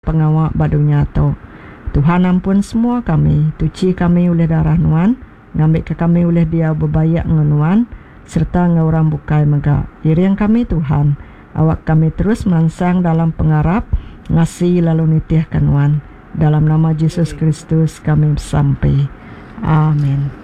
pengawak badunya to. Tuhan ampun semua kami, tuci kami oleh darah Nuan, ngambil ke kami oleh Dia berbayak ngenuan, serta ngorang bukai megak. Iriang kami Tuhan, awak kami terus melansang dalam pengarap, ngasih lalu nitiah kanuan. Dalam nama Yesus Kristus kami sampai. Amin.